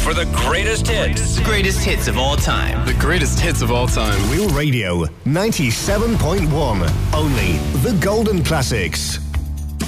for the greatest hits. The greatest hits of all time. The greatest hits of all time. Real Radio 97.1. Only the golden classics.